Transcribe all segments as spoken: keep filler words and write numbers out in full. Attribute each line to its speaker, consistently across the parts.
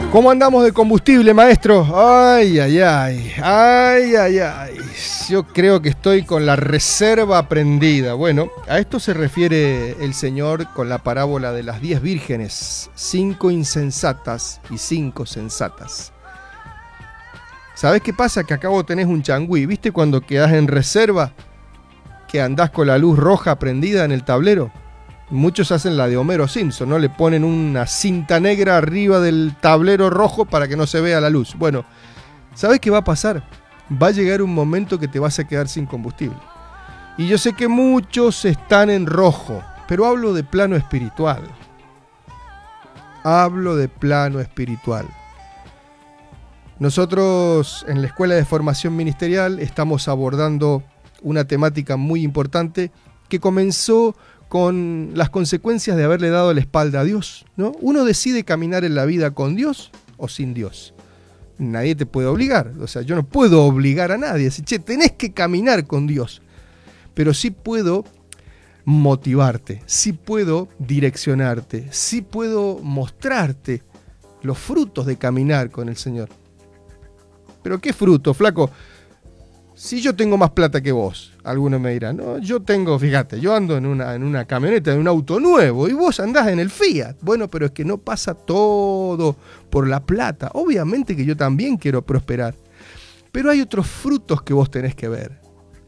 Speaker 1: ¿Cómo andamos de combustible, maestro? Ay, ay, ay, ay, ay, ay. Yo creo que estoy con la reserva prendida. Bueno, a esto se refiere el Señor con la parábola de las diez vírgenes, cinco insensatas y cinco sensatas. ¿Sabés qué pasa? Que acá vos tenés un changüí. ¿Viste cuando quedás en reserva? Que andás con la luz roja prendida en el tablero. Muchos hacen la de Homero Simpson, ¿no? Le ponen una cinta negra arriba del tablero rojo para que no se vea la luz. Bueno, ¿sabés qué va a pasar? Va a llegar un momento que te vas a quedar sin combustible. Y yo sé que muchos están en rojo, pero hablo de plano espiritual. Hablo de plano espiritual. Nosotros en la Escuela de Formación Ministerial estamos abordando una temática muy importante que comenzó con las consecuencias de haberle dado la espalda a Dios, ¿no? Uno decide caminar en la vida con Dios o sin Dios. Nadie te puede obligar. O sea, yo no puedo obligar a nadie. Decir, che, tenés que caminar con Dios. Pero sí puedo motivarte, sí puedo direccionarte, sí puedo mostrarte los frutos de caminar con el Señor. ¿Pero qué fruto, flaco? Si yo tengo más plata que vos, algunos me dirán, no, yo tengo, fíjate, yo ando en una, en una camioneta, en un auto nuevo, y vos andás en el Fiat. Bueno, pero es que no pasa todo por la plata. Obviamente que yo también quiero prosperar, pero hay otros frutos que vos tenés que ver.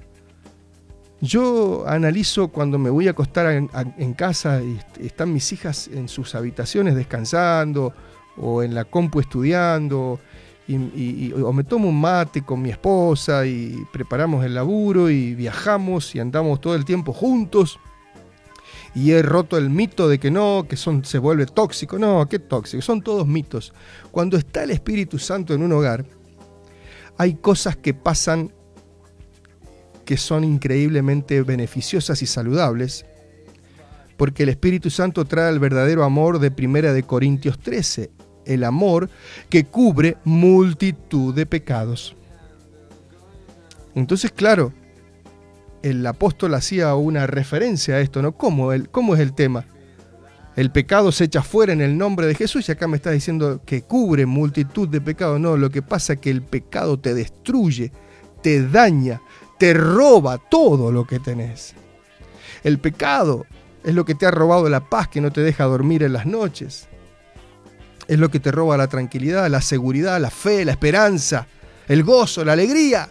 Speaker 1: Yo analizo cuando me voy a acostar en, en casa y están mis hijas en sus habitaciones descansando, o en la compu estudiando, Y, y, y, o me tomo un mate con mi esposa y preparamos el laburo y viajamos y andamos todo el tiempo juntos, y he roto el mito de que no, que son, se vuelve tóxico. No, qué tóxico, son todos mitos. Cuando está el Espíritu Santo en un hogar, hay cosas que pasan que son increíblemente beneficiosas y saludables, porque el Espíritu Santo trae el verdadero amor de Primera de Corintios trece, el amor que cubre multitud de pecados. Entonces, claro, el apóstol hacía una referencia a esto, ¿no? ¿Cómo, el, cómo es el tema? El pecado se echa fuera en el nombre de Jesús, y acá me está diciendo que cubre multitud de pecados. No, lo que pasa es que el pecado te destruye, te daña, te roba todo lo que tenés. El pecado es lo que te ha robado la paz, que no te deja dormir en las noches. Es lo que te roba la tranquilidad, la seguridad, la fe, la esperanza, el gozo, la alegría.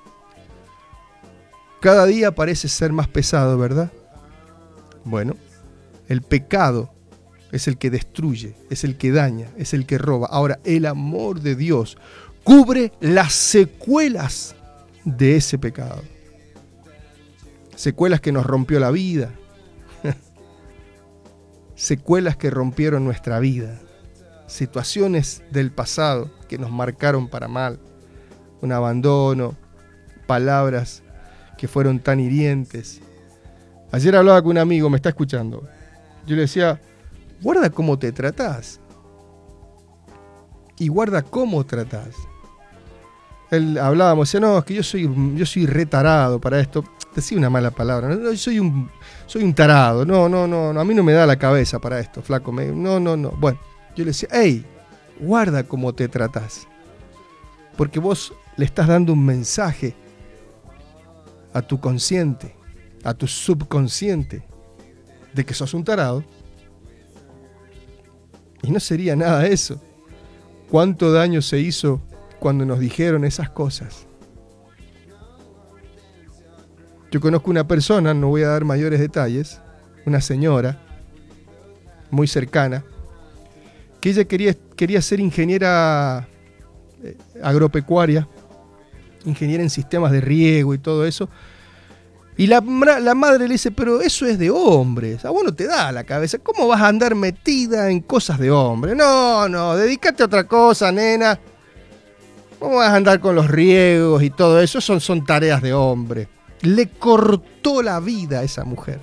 Speaker 1: Cada día parece ser más pesado, ¿verdad? Bueno, el pecado es el que destruye, es el que daña, es el que roba. Ahora, el amor de Dios cubre las secuelas de ese pecado. Secuelas que nos rompió la vida. Secuelas que rompieron nuestra vida. Situaciones del pasado que nos marcaron para mal, un abandono, palabras que fueron tan hirientes. Ayer hablaba con un amigo, me está escuchando. Yo le decía, guarda cómo te tratás y guarda cómo tratás. Él hablábamos, decía, no, es que yo soy, yo soy retarado para esto. Decía una mala palabra, no, no, soy un, soy un tarado, no, no, no, a mí no me da la cabeza para esto, flaco, me, no, no, no, bueno. Yo le decía, hey, guarda cómo te tratás, porque vos le estás dando un mensaje a tu consciente, a tu subconsciente, de que sos un tarado. Y no sería nada eso. ¿Cuánto daño se hizo cuando nos dijeron esas cosas? Yo conozco una persona, no voy a dar mayores detalles, una señora muy cercana, que ella quería, quería ser ingeniera eh, agropecuaria, ingeniera en sistemas de riego y todo eso. Y la, la madre le dice, pero eso es de hombres, a vos no te da la cabeza, ¿cómo vas a andar metida en cosas de hombres? No, no, dedícate a otra cosa, nena. ¿Cómo vas a andar con los riegos y todo eso? Son, son tareas de hombre. Le cortó la vida a esa mujer.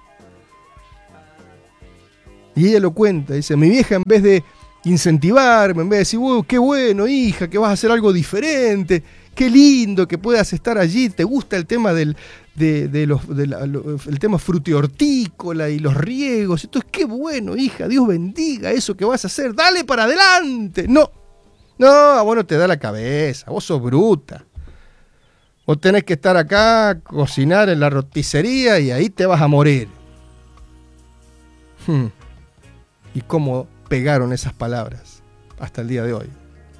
Speaker 1: Y ella lo cuenta, dice, mi vieja en vez de incentivarme, en vez de decir, uy, qué bueno, hija, que vas a hacer algo diferente, qué lindo que puedas estar allí, te gusta el tema del de, de los de la, lo, el tema frutihortícola y los riegos, entonces qué bueno, hija, Dios bendiga eso que vas a hacer, dale para adelante. No, No, a vos no te da la cabeza, vos sos bruta. Vos tenés que estar acá, cocinar en la roticería y ahí te vas a morir. Hmm. ¿Y cómo pegaron esas palabras hasta el día de hoy?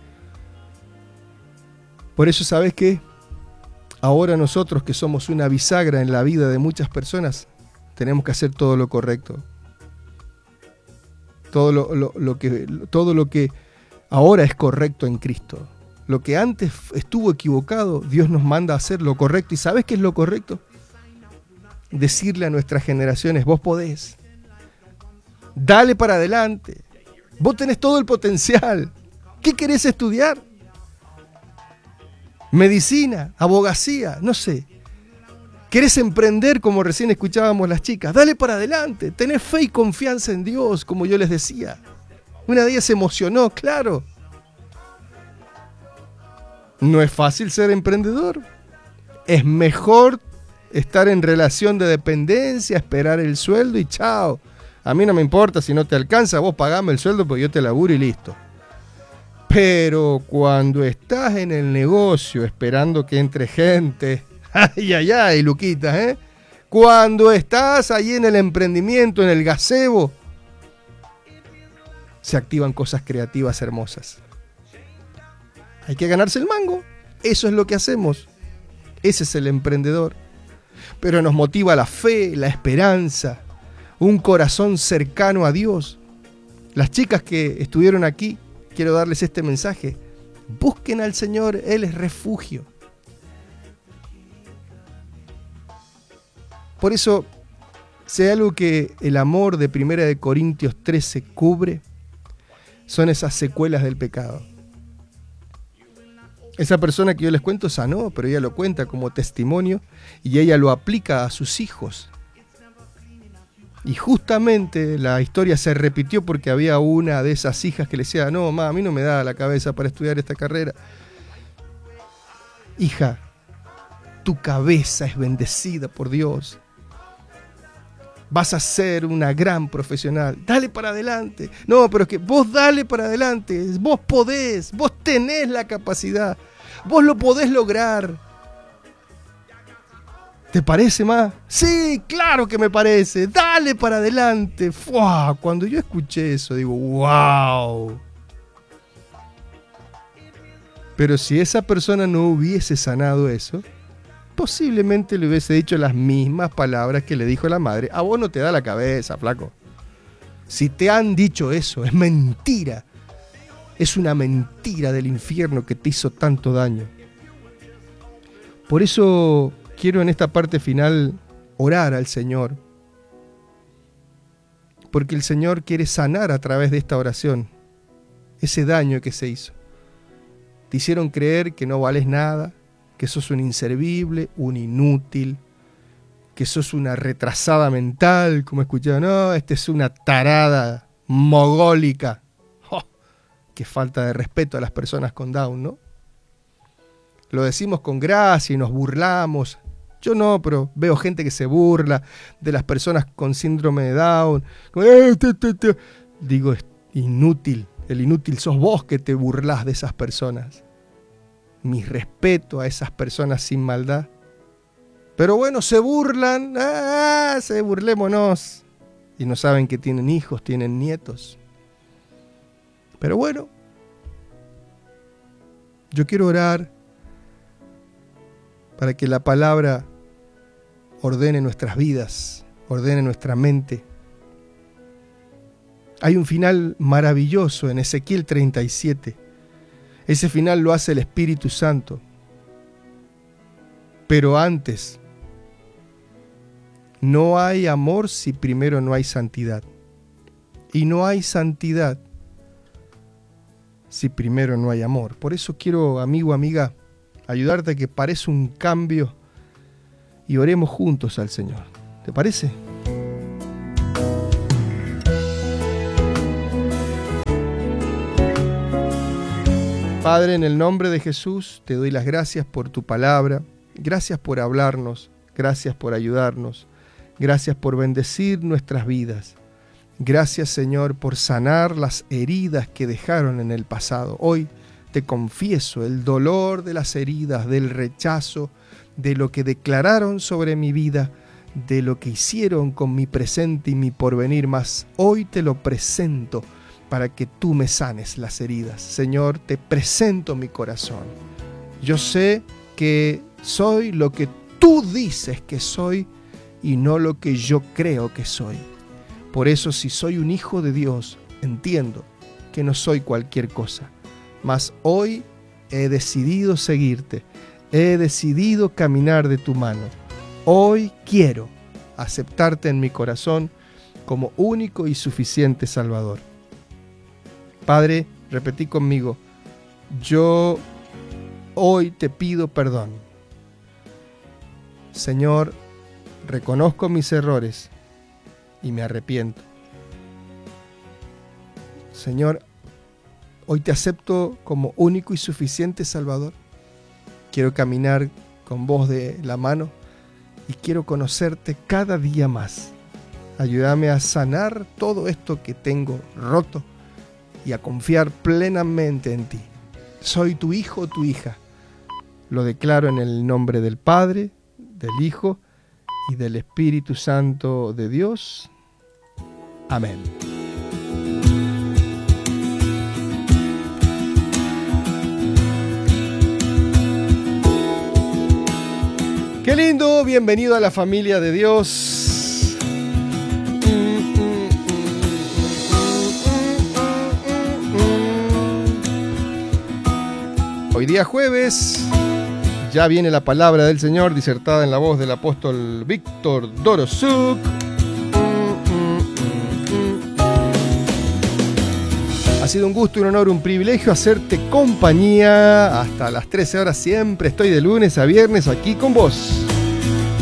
Speaker 1: Por eso, ¿sabés qué? Ahora nosotros, que somos una bisagra en la vida de muchas personas, tenemos que hacer todo lo correcto. Todo lo, lo, lo que, todo lo que ahora es correcto en Cristo. Lo que antes estuvo equivocado, Dios nos manda a hacer lo correcto. ¿Y sabes qué es lo correcto? Decirle a nuestras generaciones, vos podés. Dale para adelante. Vos tenés todo el potencial. ¿Qué querés estudiar? Medicina, abogacía, no sé. ¿Querés emprender como recién escuchábamos las chicas? Dale para adelante. Tenés fe y confianza en Dios, como yo les decía. Una de ellas se emocionó, claro. No es fácil ser emprendedor. Es mejor estar en relación de dependencia, esperar el sueldo y chao. A mí no me importa si no te alcanza, vos pagame el sueldo porque yo te laburo y listo. Pero cuando estás en el negocio esperando que entre gente, ay, ay, ay, Luquita, ¿eh? Cuando estás ahí en el emprendimiento, en el gazebo, se activan cosas creativas hermosas. Hay que ganarse el mango. Eso es lo que hacemos. Ese es el emprendedor. Pero nos motiva la fe, la esperanza, un corazón cercano a Dios. Las chicas que estuvieron aquí, quiero darles este mensaje. Busquen al Señor, Él es refugio. Por eso, si hay algo que el amor de Primera de Corintios trece cubre, son esas secuelas del pecado. Esa persona que yo les cuento sanó, pero ella lo cuenta como testimonio y ella lo aplica a sus hijos. Y justamente la historia se repitió porque había una de esas hijas que le decía, no, mamá, a mí no me da la cabeza para estudiar esta carrera. Hija, tu cabeza es bendecida por Dios. Vas a ser una gran profesional. Dale para adelante. No, pero es que vos dale para adelante. Vos podés, vos tenés la capacidad. Vos lo podés lograr. ¿Te parece, ma? Sí, claro que me parece. Dale para adelante. ¡Fua! Cuando yo escuché eso, digo, wow. Pero si esa persona no hubiese sanado eso, posiblemente le hubiese dicho las mismas palabras que le dijo la madre. A vos no te da la cabeza, flaco. Si te han dicho eso, es mentira. Es una mentira del infierno que te hizo tanto daño. Por eso quiero en esta parte final orar al Señor. Porque el Señor quiere sanar a través de esta oración ese daño que se hizo. Te hicieron creer que no vales nada, que sos un inservible, un inútil, que sos una retrasada mental, como escuchaba, no, esta es una tarada mogólica. ¡Oh! Qué falta de respeto a las personas con Down, ¿no? Lo decimos con gracia y nos burlamos. Yo no, pero veo gente que se burla de las personas con síndrome de Down. Digo, es inútil, el inútil sos vos que te burlás de esas personas. Mi respeto a esas personas sin maldad. Pero bueno, se burlan, ¡ah! Se burlémonos. Y no saben que tienen hijos, tienen nietos. Pero bueno, yo quiero orar para que la palabra ordene nuestras vidas, ordene nuestra mente. Hay un final maravilloso en Ezequiel treinta y siete. Ese final lo hace el Espíritu Santo. Pero antes, no hay amor si primero no hay santidad. Y no hay santidad si primero no hay amor. Por eso quiero, amigo, amiga, ayudarte a que parezca un cambio y oremos juntos al Señor. ¿Te parece? Padre, en el nombre de Jesús, te doy las gracias por tu palabra. Gracias por hablarnos. Gracias por ayudarnos. Gracias por bendecir nuestras vidas. Gracias, Señor, por sanar las heridas que dejaron en el pasado. Hoy te confieso el dolor de las heridas, del rechazo, de lo que declararon sobre mi vida, de lo que hicieron con mi presente y mi porvenir, mas hoy te lo presento para que tú me sanes las heridas. Señor, te presento mi corazón. Yo sé que soy lo que tú dices que soy y no lo que yo creo que soy. Por eso, si soy un hijo de Dios, entiendo que no soy cualquier cosa, mas hoy he decidido seguirte, he decidido caminar de tu mano. Hoy quiero aceptarte en mi corazón como único y suficiente Salvador. Padre, repetí conmigo, yo hoy te pido perdón. Señor, reconozco mis errores y me arrepiento. Señor, hoy te acepto como único y suficiente Salvador. Quiero caminar con vos de la mano y quiero conocerte cada día más. Ayúdame a sanar todo esto que tengo roto y a confiar plenamente en ti. Soy tu hijo, tu hija. Lo declaro en el nombre del Padre, del Hijo y del Espíritu Santo de Dios. Amén. ¡Qué lindo! Bienvenido a la familia de Dios. Hoy día jueves, ya viene la palabra del Señor disertada en la voz del apóstol Víctor Dorosuk. Ha sido un gusto, un honor, un privilegio hacerte compañía hasta las trece horas. Siempre estoy de lunes a viernes aquí con vos.